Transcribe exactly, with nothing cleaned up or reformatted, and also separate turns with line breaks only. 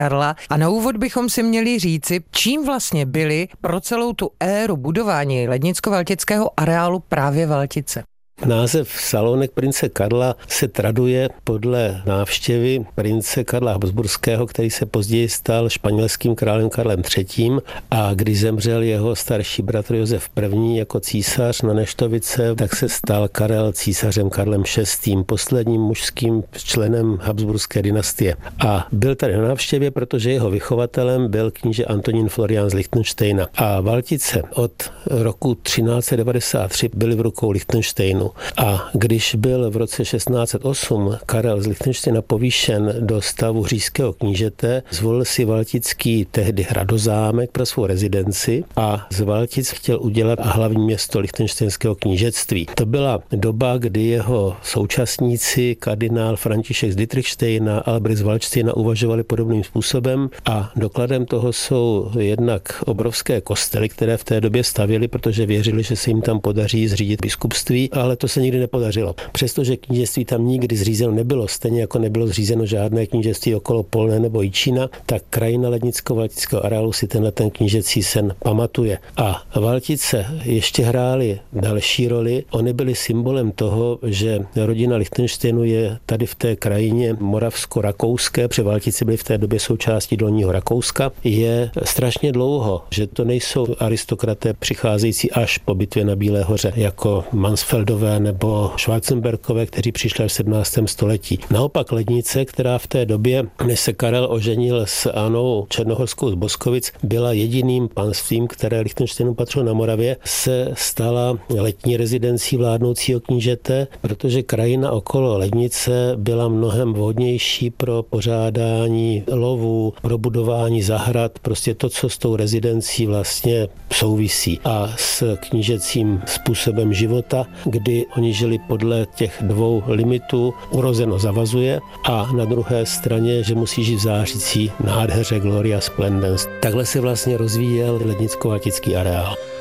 Karla. A na úvod bychom si měli říci, čím vlastně byly pro celou tu éru budování lednicko-valtického areálu právě Valtice.
Název Salonek prince Karla se traduje podle návštěvy prince Karla Habsburského, který se později stal španělským králem Karlem třetím. A když zemřel jeho starší bratr Josef I. jako císař na Neštovice, tak se stal Karel císařem Karlem šestým, posledním mužským členem Habsburské dynastie. A byl tady na návštěvě, protože jeho vychovatelem byl kníže Antonín Florián z Lichtenštejna. A Valtice od roku třináct set devadesát tři byly v rukou Lichtenštejnu. A když byl v roce šestnáct set osm Karel z Lichtenštejna povýšen do stavu říšského knížete, zvolil si Valtický tehdy hradozámek pro svou rezidenci a z Valtic chtěl udělat hlavní město Lichtenštejnského knížectví. To byla doba, kdy jeho současníci kardinál František z Dietrichštejna a Albrecht z Valdštejna uvažovali podobným způsobem a dokladem toho jsou jednak obrovské kostely, které v té době stavěli, protože věřili, že se jim tam podaří zřídit biskupství, ale to se nikdy nepodařilo. Přestože knížectví tam nikdy zřízeno nebylo, stejně jako nebylo zřízeno žádné knížectví okolo Polné nebo Jičína, tak krajina lednicko-valtického areálu si tenhle ten knížecí sen pamatuje. A Valtice ještě hrály další roli. Oni byli symbolem toho, že rodina Lichtenštejnu je tady v té krajině moravsko-rakouské, protože Valtici byli v té době součástí Dolního Rakouska, je strašně dlouho, že to nejsou aristokraté přicházející až po bitvě na Bílé hoře, jako Mansfeldové nebo Schwarzenbergové, kteří přišli v sedmnáctém století. Naopak Lednice, která v té době, než se Karel oženil s Anou Černohorskou z Boskovic, byla jediným panstvím, které Lichtenštejnu patřilo na Moravě, se stala letní rezidencí vládnoucího knížete, protože krajina okolo Lednice byla mnohem vhodnější pro pořádání lovů, pro budování zahrad, prostě to, co s tou rezidencí vlastně souvisí. A s knížecím způsobem života, kdy oni žili podle těch dvou limitů, urozeno zavazuje a na druhé straně, že musí žít v zářící nádheře Gloria Splendens. Takhle se vlastně rozvíjel lednicko-valtický areál.